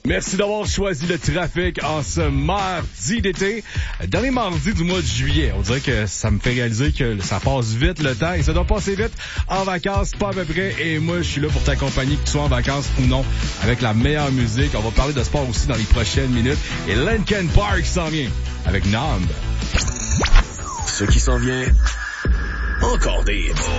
Merci d'avoir choisi le trafic en ce mardi d'été. Dernier mardi du mois de juillet. On dirait que ça me fait réaliser que ça passe vite le temps et ça doit passer vite en vacances, pas à peu près. Et moi, je suis là pour t'accompagner, que tu sois en vacances ou non, avec la meilleure musique. On va parler de sport aussi dans les prochaines minutes. Et Linkin Park s'en vient avec Numb. Ce qui s'en vient, encore des